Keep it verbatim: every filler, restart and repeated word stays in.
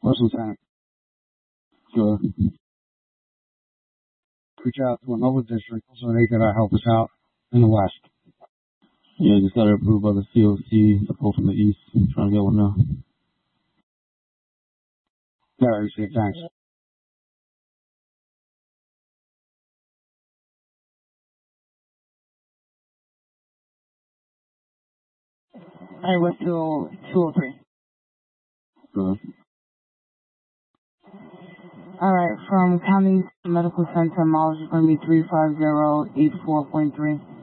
First Lieutenant. Sure. Reach out to another district so they could uh, help us out in the west. Yeah, just got it approved by the C O C, the pull from the east. I'm trying to get one now. Yeah, I received. Thanks. I went to two oh three. Sure. Alright, from County Medical Center, mileage is going to be three five zero eight four point three.